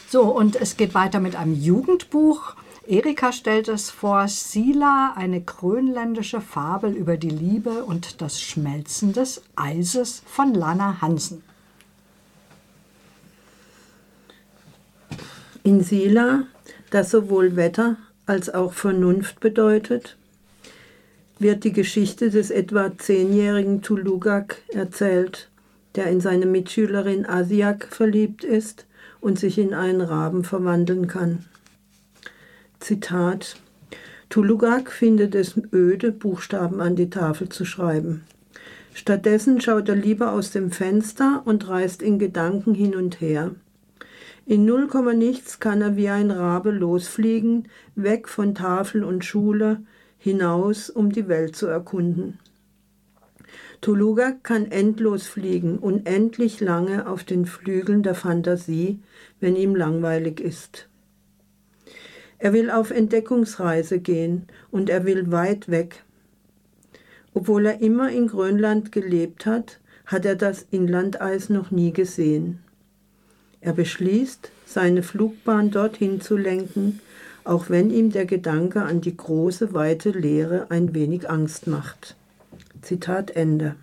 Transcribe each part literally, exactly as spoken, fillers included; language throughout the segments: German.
So, und es geht weiter mit einem Jugendbuch. Erika stellt es vor, Sila, eine grönländische Fabel über die Liebe und das Schmelzen des Eises von Lana Hansen. In Sila, das sowohl Wetter als auch Vernunft bedeutet, wird die Geschichte des etwa zehnjährigen Tulugak erzählt, der in seine Mitschülerin Asiak verliebt ist und sich in einen Raben verwandeln kann. Zitat: Tulugak findet es öde, Buchstaben an die Tafel zu schreiben. Stattdessen schaut er lieber aus dem Fenster und reist in Gedanken hin und her. In null Komma nichts kann er wie ein Rabe losfliegen, weg von Tafel und Schule, hinaus, um die Welt zu erkunden. Tulugak kann endlos fliegen, unendlich lange auf den Flügeln der Fantasie, wenn ihm langweilig ist. Er will auf Entdeckungsreise gehen und er will weit weg. Obwohl er immer in Grönland gelebt hat, hat er das Inlandeis noch nie gesehen. Er beschließt, seine Flugbahn dorthin zu lenken, auch wenn ihm der Gedanke an die große, weite Leere ein wenig Angst macht. Zitat Ende.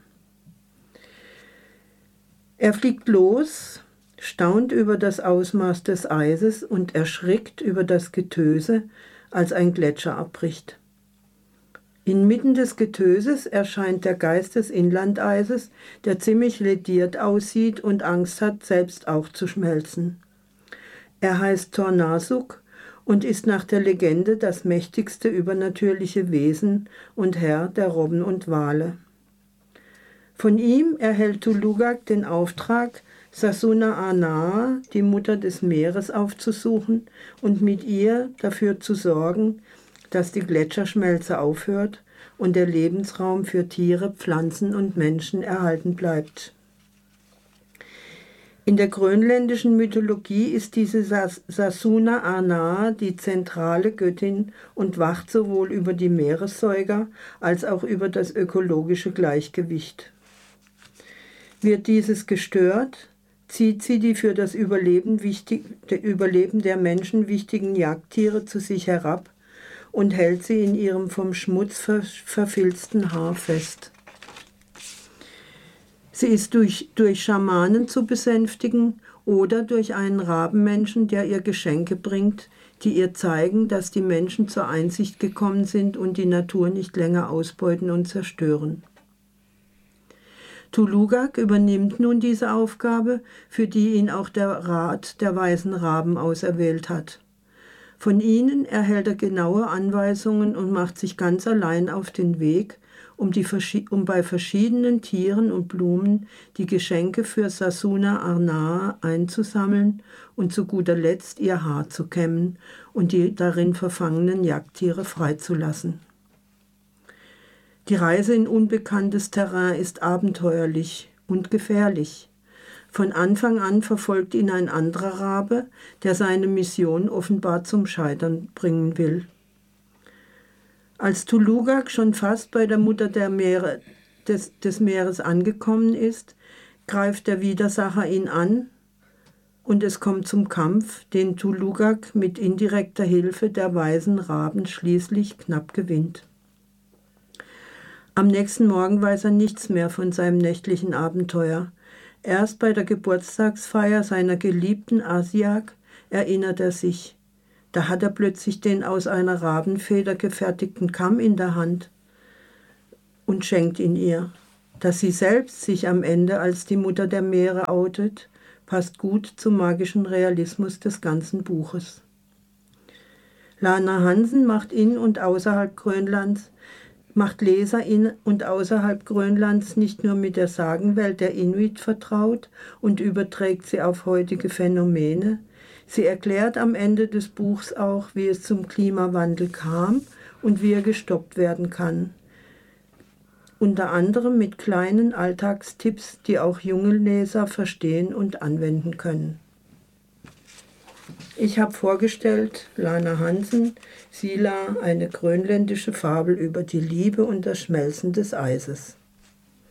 Er fliegt los, staunt über das Ausmaß des Eises und erschrickt über das Getöse, als ein Gletscher abbricht. Inmitten des Getöses erscheint der Geist des Inlandeises, der ziemlich lediert aussieht und Angst hat, selbst auch zu schmelzen. Er heißt Tornasuk und ist nach der Legende das mächtigste übernatürliche Wesen und Herr der Robben und Wale. Von ihm erhält Tulugak den Auftrag, Sasuna Anaa, die Mutter des Meeres, aufzusuchen und mit ihr dafür zu sorgen, dass die Gletscherschmelze aufhört und der Lebensraum für Tiere, Pflanzen und Menschen erhalten bleibt. In der grönländischen Mythologie ist diese Sasuna Anaa die zentrale Göttin und wacht sowohl über die Meeressäuger als auch über das ökologische Gleichgewicht. Wird dieses gestört, zieht sie die für das Überleben, wichtig, der Überleben der Menschen wichtigen Jagdtiere zu sich herab und hält sie in ihrem vom Schmutz ver verfilzten Haar fest. Sie ist durch, durch Schamanen zu besänftigen oder durch einen Rabenmenschen, der ihr Geschenke bringt, die ihr zeigen, dass die Menschen zur Einsicht gekommen sind und die Natur nicht länger ausbeuten und zerstören. Tulugak übernimmt nun diese Aufgabe, für die ihn auch der Rat der Weisen Raben auserwählt hat. Von ihnen erhält er genaue Anweisungen und macht sich ganz allein auf den Weg, um, die, um bei verschiedenen Tieren und Blumen die Geschenke für Sasuna Anaa einzusammeln und zu guter Letzt ihr Haar zu kämmen und die darin verfangenen Jagdtiere freizulassen. Die Reise in unbekanntes Terrain ist abenteuerlich und gefährlich. Von Anfang an verfolgt ihn ein anderer Rabe, der seine Mission offenbar zum Scheitern bringen will. Als Tulugak schon fast bei der Mutter der Meere, des, des Meeres angekommen ist, greift der Widersacher ihn an und es kommt zum Kampf, den Tulugak mit indirekter Hilfe der weisen Raben schließlich knapp gewinnt. Am nächsten Morgen weiß er nichts mehr von seinem nächtlichen Abenteuer. Erst bei der Geburtstagsfeier seiner geliebten Asiak erinnert er sich. Da hat er plötzlich den aus einer Rabenfeder gefertigten Kamm in der Hand und schenkt ihn ihr. Dass sie selbst sich am Ende als die Mutter der Meere outet, passt gut zum magischen Realismus des ganzen Buches. Lana Hansen macht in und außerhalb Grönlands macht Leser in und außerhalb Grönlands nicht nur mit der Sagenwelt der Inuit vertraut und überträgt sie auf heutige Phänomene, sie erklärt am Ende des Buchs auch, wie es zum Klimawandel kam und wie er gestoppt werden kann. Unter anderem mit kleinen Alltagstipps, die auch junge Leser verstehen und anwenden können. Ich habe vorgestellt Lana Hansen, Sila, eine grönländische Fabel über die Liebe und das Schmelzen des Eises.